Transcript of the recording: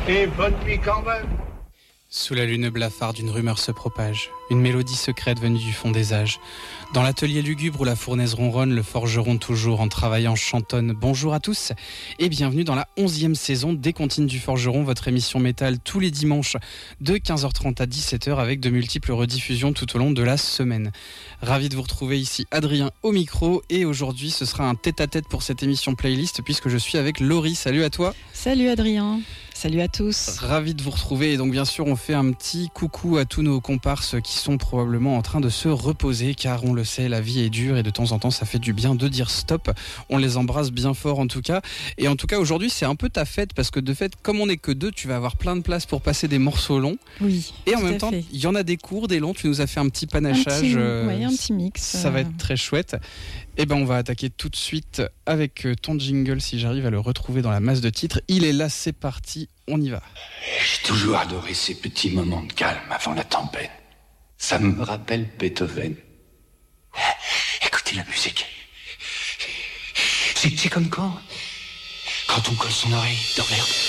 Et bonne nuit quand même. Sous la lune blafarde, une rumeur se propage, une mélodie secrète venue du fond des âges. Dans l'atelier lugubre où la fournaise ronronne, le forgeron toujours en travaillant chantonne. Bonjour à tous et bienvenue dans la 11e saison des Comptines du Forgeron, votre émission métal tous les dimanches de 15h30 à 17h avec de multiples rediffusions tout au long de la semaine. Ravi de vous retrouver ici, Adrien au micro, et aujourd'hui ce sera un tête-à-tête pour cette émission playlist puisque je suis avec Laurie. Salut à toi. Salut Adrien. Salut à tous. Ravi de vous retrouver, et donc bien sûr on fait un petit coucou à tous nos comparses qui sont probablement en train de se reposer, car on le sait, la vie est dure et de temps en temps ça fait du bien de dire stop. On les embrasse bien fort en tout cas, et en tout cas aujourd'hui c'est un peu ta fête, parce que de fait comme on n'est que deux, tu vas avoir plein de place pour passer des morceaux longs. Oui. Et en même temps il y en a des courts, des longs, tu nous as fait un petit panachage. Un petit mix. Ça va être très chouette. Et ben on va attaquer tout de suite avec ton jingle, si j'arrive à le retrouver dans la masse de titres. Il est là, c'est parti, on y va. J'ai toujours adoré ces petits moments de calme avant la tempête. Ça me rappelle Beethoven. Écoutez la musique. C'est comme quand on colle son oreille dans l'herbe.